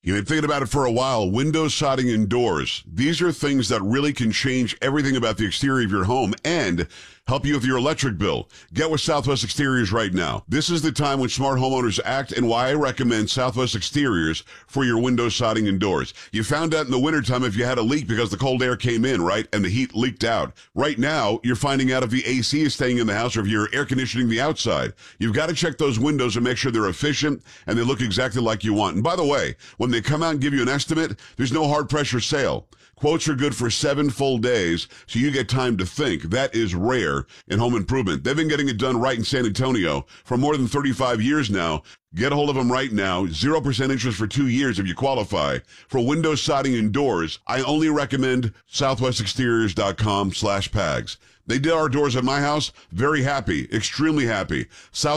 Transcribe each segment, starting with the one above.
You've been thinking about it for a while. Windows, siding, and doors. These are things that really can change everything about the exterior of your home and help you with your electric bill. Get with Southwest Exteriors right now. This is the time when smart homeowners act and why I recommend Southwest Exteriors for your windows, siding, and doors. You found out in the wintertime if you had a leak because the cold air came in, right? And the heat leaked out. Right now, you're finding out if the AC is staying in the house or if you're air conditioning the outside. You've got to check those windows and make sure they're efficient and they look exactly like you want. And by the way, when they come out and give you an estimate, there's no hard pressure sale. Quotes are good for 7 full days, so you get time to think. That is rare in home improvement. They've been getting it done right in San Antonio for more than 35 years now. Get a hold of them right now. 0% interest for 2 years if you qualify. For windows, siding, and doors, I only recommend southwestexteriors.com/PAGS. They did our doors at my house. Very happy, extremely happy.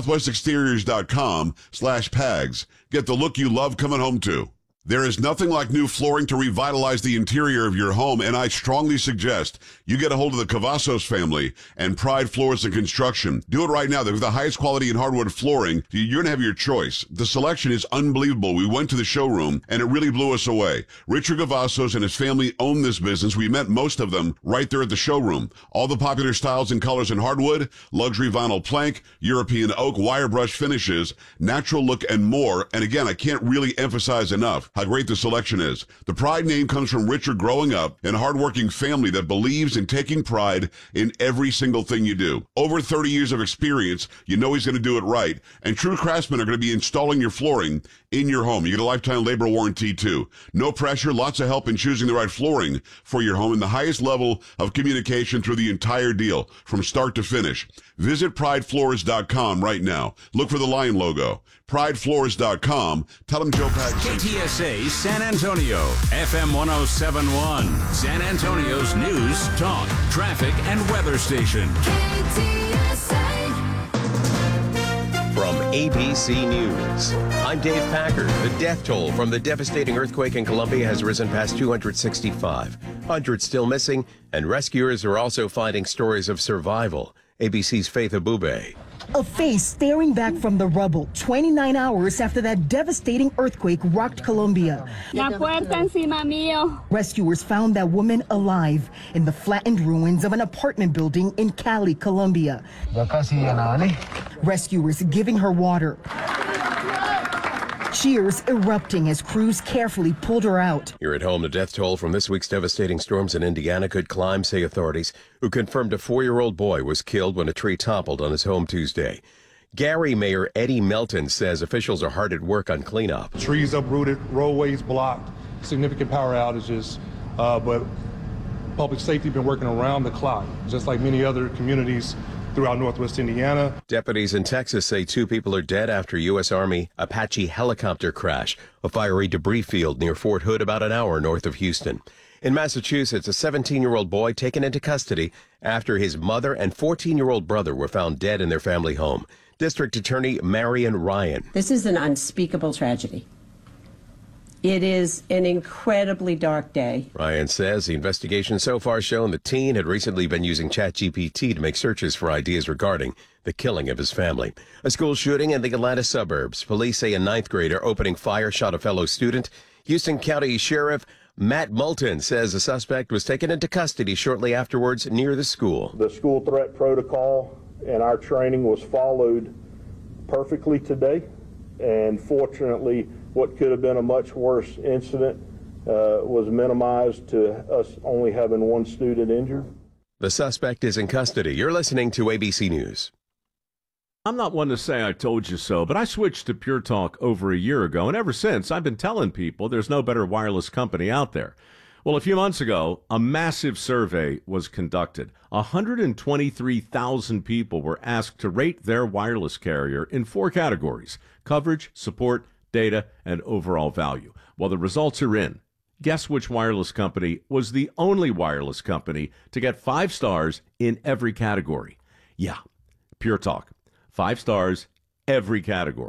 southwestexteriors.com/PAGS. Get the look you love coming home to. There is nothing like new flooring to revitalize the interior of your home, and I strongly suggest you get a hold of the Cavazos family and Pride Floors and Construction. Do it right now. They're the highest quality in hardwood flooring. You're going to have your choice. The selection is unbelievable. We went to the showroom, and it really blew us away. Richard Cavazos and his family own this business. We met most of them right there at the showroom. All the popular styles and colors in hardwood, luxury vinyl plank, European oak, wire brush finishes, natural look, and more. And again, I can't really emphasize enough how great the selection is. The Pride name comes from Richard growing up in a hardworking family that believes in taking pride in every single thing you do. Over 30 years of experience, you know he's going to do it right. And true craftsmen are going to be installing your flooring in your home. You get a lifetime labor warranty too. No pressure, lots of help in choosing the right flooring for your home and the highest level of communication through the entire deal from start to finish. Visit pridefloors.com right now. Look for the lion logo. pridefloors.com. Tell them Joe Pags. KTSA San Antonio, FM 107.1, San Antonio's news, talk, traffic, and weather station. KTSA. From ABC News, I'm Dave Packer. The death toll from the devastating earthquake in Colombia has risen past 265. Hundreds still missing, and rescuers are also finding stories of survival. ABC's Faith Abube. A face staring back from the rubble 29 hours after that devastating earthquake rocked Colombia. La puerta encima mío. Rescuers found that woman alive in the flattened ruins of an apartment building in Cali, Colombia. Rescuers giving her water. Cheers erupting as crews carefully pulled her out. Here at home, the death toll from this week's devastating storms in Indiana could climb, say authorities, who confirmed a 4-year-old boy was killed when a tree toppled on his home Tuesday. Gary Mayor Eddie Melton says officials are hard at work on cleanup. Trees uprooted, roadways blocked, significant power outages, but public safety been working around the clock, just like many other communities throughout northwest Indiana. Deputies in Texas say 2 people are dead after U.S. Army Apache helicopter crash, a fiery debris field near Fort Hood about an hour north of Houston. In Massachusetts, a 17-year-old boy taken into custody after his mother and 14-year-old brother were found dead in their family home. District Attorney Marion Ryan. This is an unspeakable tragedy. It is an incredibly dark day. Ryan says the investigation so far shown the teen had recently been using ChatGPT to make searches for ideas regarding the killing of his family. A school shooting in the Atlanta suburbs. Police say a 9th grader opening fire shot a fellow student. Houston County Sheriff Matt Moulton says the suspect was taken into custody shortly afterwards near the school. The school threat protocol and our training was followed perfectly today, and fortunately what could have been a much worse incident was minimized to us only having 1 student injured. The suspect is in custody. You're listening to ABC News. I'm not one to say I told you so, but I switched to Pure Talk over a year ago, and ever since I've been telling people there's no better wireless company out there. Well, a few months ago, a massive survey was conducted. 123,000 people were asked to rate their wireless carrier in 4 categories: coverage, support, data, and overall value. Well, the results are in. Guess which wireless company was the only wireless company to get 5 stars in every category? Yeah, Pure Talk. 5 stars, every category.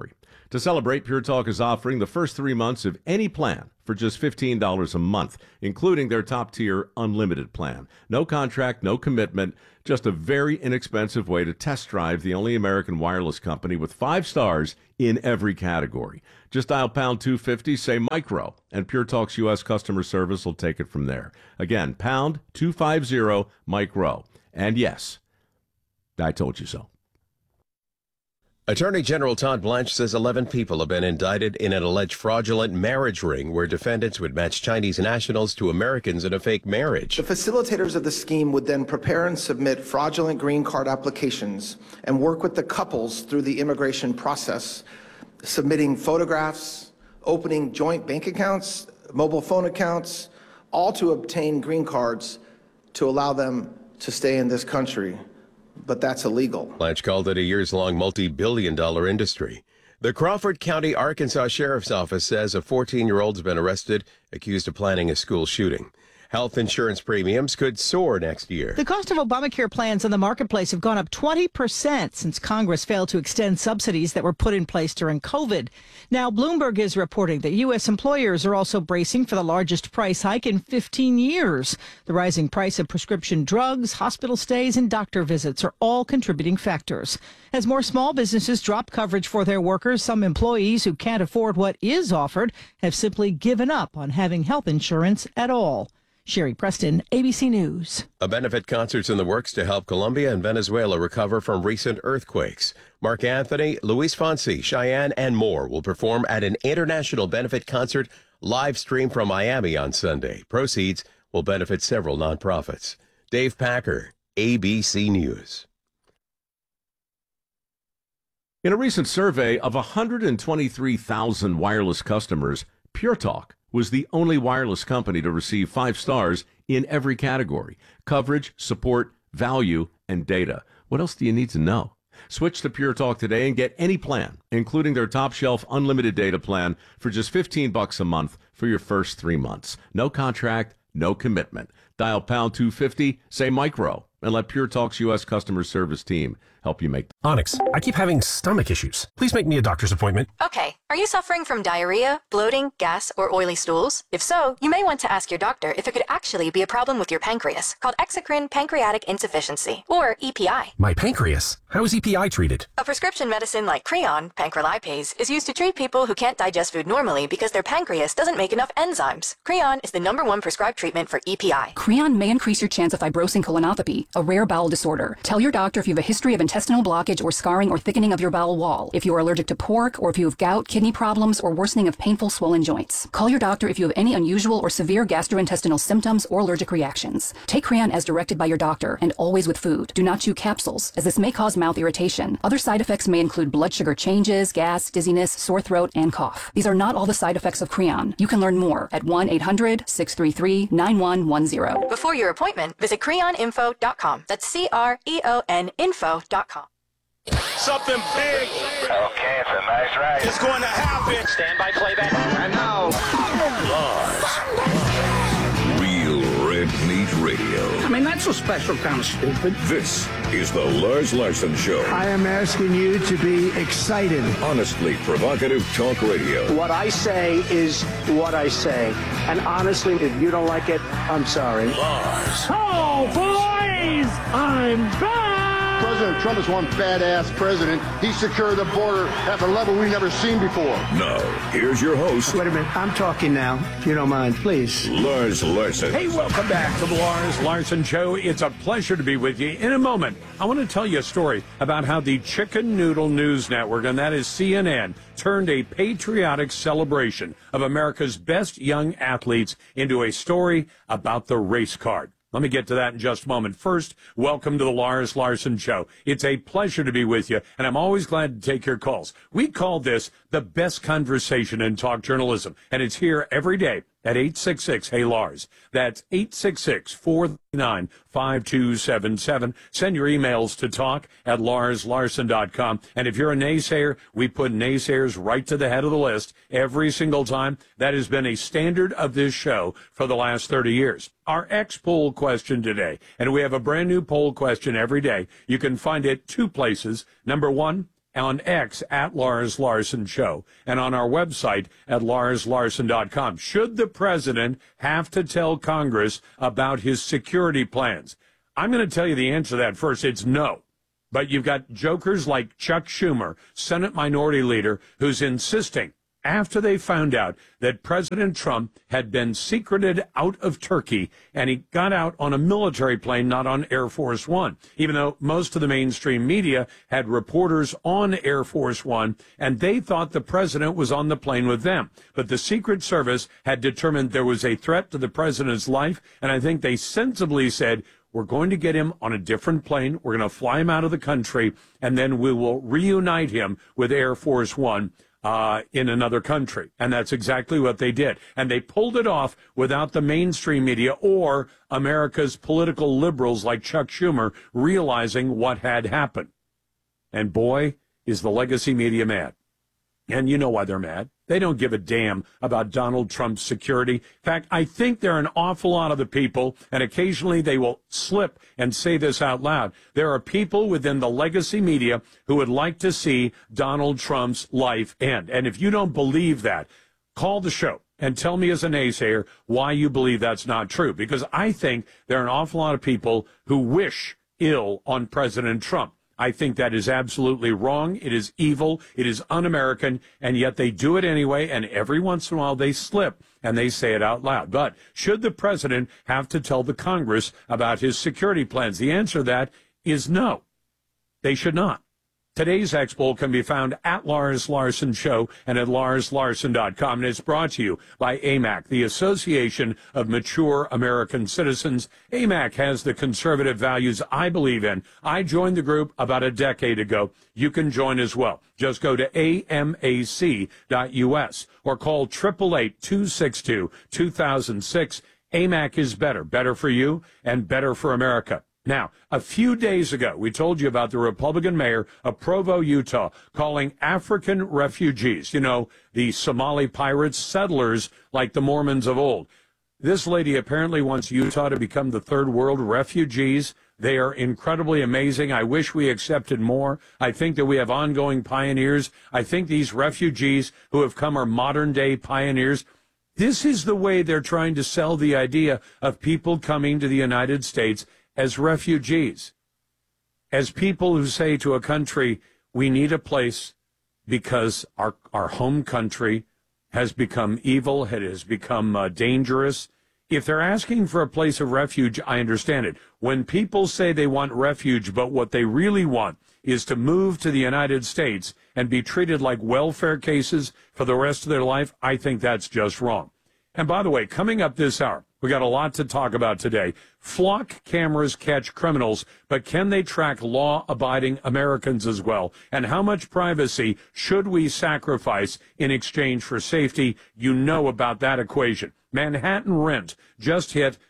To celebrate, Pure Talk is offering the first 3 months of any plan for just $15 a month, including their top-tier unlimited plan. No contract, no commitment, just a very inexpensive way to test drive the only American wireless company with 5 stars in every category. Just dial pound 250, say micro, and Pure Talk's U.S. customer service will take it from there. Again, pound 250 micro. And yes, I told you so. Attorney General Todd Blanche says 11 people have been indicted in an alleged fraudulent marriage ring where defendants would match Chinese nationals to Americans in a fake marriage. The facilitators of the scheme would then prepare and submit fraudulent green card applications and work with the couples through the immigration process, submitting photographs, opening joint bank accounts, mobile phone accounts, all to obtain green cards to allow them to stay in this country. But that's illegal. Blanche called it a years-long multi-billion-dollar industry. The Crawford County, Arkansas Sheriff's Office says a 14-year-old's been arrested, accused of planning a school shooting. Health insurance premiums could soar next year. The cost of Obamacare plans in the marketplace have gone up 20% since Congress failed to extend subsidies that were put in place during COVID. Now, Bloomberg is reporting that U.S. employers are also bracing for the largest price hike in 15 years. The rising price of prescription drugs, hospital stays, and doctor visits are all contributing factors. As more small businesses drop coverage for their workers, some employees who can't afford what is offered have simply given up on having health insurance at all. Sherry Preston, ABC News. A benefit concert's in the works to help Colombia and Venezuela recover from recent earthquakes. Mark Anthony, Luis Fonsi, Cheyenne, and more will perform at an international benefit concert live stream from Miami on Sunday. Proceeds will benefit several nonprofits. Dave Packer, ABC News. In a recent survey of 123,000 wireless customers, Pure Talk was the only wireless company to receive 5 stars in every category: coverage, support, value, and data. What else do you need to know? Switch to Pure Talk today and get any plan, including their top shelf unlimited data plan, for just $15 a month for your first 3 months. No contract, no commitment. Dial pound 250, say micro, and let Pure Talk's U.S. customer service team help you make. Onyx, I keep having stomach issues. Please make me a doctor's appointment. Okay. Are you suffering from diarrhea, bloating, gas, or oily stools? If so, you may want to ask your doctor if it could actually be a problem with your pancreas, called exocrine pancreatic insufficiency, or EPI. My pancreas? How is EPI treated? A prescription medicine like Creon, pancrelipase, is used to treat people who can't digest food normally because their pancreas doesn't make enough enzymes. Creon is the #1 prescribed treatment for EPI. Creon may increase your chance of fibrosing colonopathy, a rare bowel disorder. Tell your doctor if you have a history of intestinal blockage or scarring or thickening of your bowel wall, if you are allergic to pork, or if you have gout, kidney problems, or worsening of painful swollen joints. Call your doctor if you have any unusual or severe gastrointestinal symptoms or allergic reactions. Take Creon as directed by your doctor, and always with food. Do not chew capsules, as this may cause mouth irritation. Other side effects may include blood sugar changes, gas, dizziness, sore throat, and cough. These are not all the side effects of Creon. You can learn more at 1-800-633-9110. Before your appointment, visit creoninfo.com. That's CREON info.com. Something big. Okay, it's a nice ride. It's going to happen. Stand by playback. And now, Real Red Meat Radio. I mean, that's a special kind of stupid. This is the Lars Larson Show. I am asking you to be excited. Honestly provocative talk radio. What I say is what I say. And honestly, if you don't like it, I'm sorry. Lars. Oh, boys! I'm back! President Trump is one badass president. He secured the border at a level we've never seen before. Now, here's your host. Wait a minute. I'm talking now, if you don't mind, please. Lars Larson. Hey, welcome back to the Lars Larson Show. It's a pleasure to be with you. In a moment, I want to tell you a story about how the Chicken Noodle News Network, and that is CNN, turned a patriotic celebration of America's best young athletes into a story about the race card. Let me get to that in just a moment. First, welcome to the Lars Larson Show. It's a pleasure to be with you, and I'm always glad to take your calls. We call this the best conversation in talk journalism, and it's here every day at 866-HEY-LARS. That's 866-439-5277. Send your emails to talk@larslarson.com. And if you're a naysayer, we put naysayers right to the head of the list every single time. That has been a standard of this show for the last 30 years. Our X-poll question today, and we have a brand new poll question every day. You can find it 2 places. Number 1, on X at Lars Larson Show, and on our website at larslarson.com. Should the president have to tell Congress about his security plans? I'm going to tell you the answer to that first. It's no. But you've got jokers like Chuck Schumer, Senate Minority Leader, who's insisting, after they found out that President Trump had been secreted out of Turkey, and he got out on a military plane, not on Air Force One, even though most of the mainstream media had reporters on Air Force One, and they thought the president was on the plane with them. But the Secret Service had determined there was a threat to the president's life, and I think they sensibly said, we're going to get him on a different plane, we're going to fly him out of the country, and then we will reunite him with Air Force One in another country. And that's exactly what they did. And they pulled it off without the mainstream media or America's political liberals like Chuck Schumer realizing what had happened. And boy, is the legacy media mad. And you know why they're mad. They don't give a damn about Donald Trump's security. In fact, I think there are an awful lot of the people, and occasionally they will slip and say this out loud. There are people within the legacy media who would like to see Donald Trump's life end. And if you don't believe that, call the show and tell me as a naysayer why you believe that's not true. Because I think there are an awful lot of people who wish ill on President Trump. I think that is absolutely wrong. It is evil. It is un-American. And yet they do it anyway. And every once in a while they slip and they say it out loud. But should the president have to tell the Congress about his security plans? The answer to that is no. They should not. Today's X-Poll can be found at Lars Larson Show and at larslarson.com. And it's brought to you by AMAC, the Association of Mature American Citizens. AMAC has the conservative values I believe in. I joined the group about a decade ago. You can join as well. Just go to amac.us or call 888-262-2006. AMAC is better. Better for you and better for America. Now, a few days ago, we told you about the Republican mayor of Provo, Utah, calling African refugees, you know, the Somali pirates, settlers like the Mormons of old. This lady apparently wants Utah to become the third world. Refugees, they are incredibly amazing. I wish we accepted more. I think that we have ongoing pioneers. I think these refugees who have come are modern-day pioneers. This is the way they're trying to sell the idea of people coming to the United States as refugees, as people who say to a country, we need a place because our home country has become evil, it has become dangerous. If they're asking for a place of refuge, I understand it. When people say they want refuge, but what they really want is to move to the United States and be treated like welfare cases for the rest of their life, I think that's just wrong. And by the way, coming up this hour, we got a lot to talk about today. Flock cameras catch criminals, but can they track law-abiding Americans as well? And how much privacy should we sacrifice in exchange for safety? You know about that equation. Manhattan rent just hit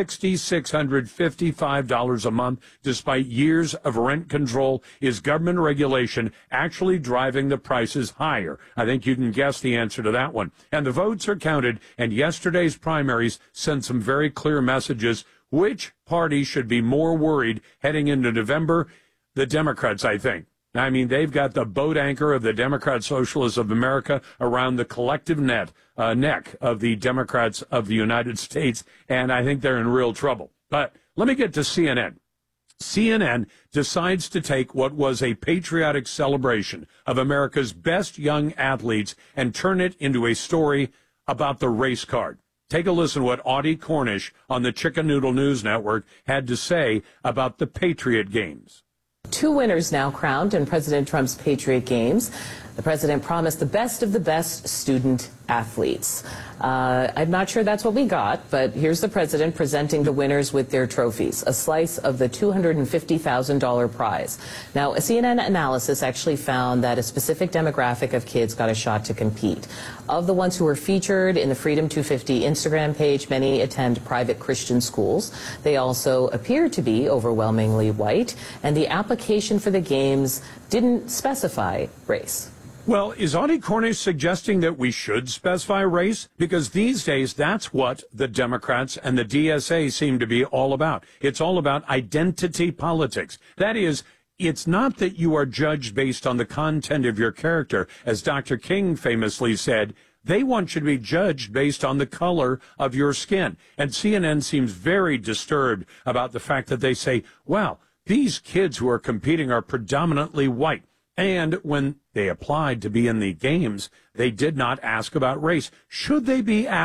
$6,655 a month despite years of rent control. Is government regulation actually driving the prices higher? I think you can guess the answer to that one. And the votes are counted, and yesterday's primaries sent some very clear messages. Which party should be more worried heading into November? The Democrats, I think. I mean, they've got the boat anchor of the Democrat Socialists of America around the collective neck of the Democrats of the United States, and I think they're in real trouble. But let me get to CNN. CNN decides to take what was a patriotic celebration of America's best young athletes and turn it into a story about the race card. Take a listen to what Audie Cornish on the Chicken Noodle News Network had to say about the Patriot Games. 2 winners now crowned in President Trump's Patriot Games. The president promised the best of the best student athletes. I'm not sure that's what we got, but here's the president presenting the winners with their trophies, a slice of the $250,000 prize. Now, a CNN analysis actually found that a specific demographic of kids got a shot to compete. Of the ones who were featured in the Freedom 250 Instagram page, many attend private Christian schools. They also appear to be overwhelmingly white, and the application for the games didn't specify race. Well, is Audie Cornish suggesting that we should specify race? Because these days, that's what the Democrats and the DSA seem to be all about. It's all about identity politics. That is, it's not that you are judged based on the content of your character. As Dr. King famously said, they want you to be judged based on the color of your skin. And CNN seems very disturbed about the fact that they say, well, these kids who are competing are predominantly white. And when they applied to be in the games, they did not ask about race. Should they be asked?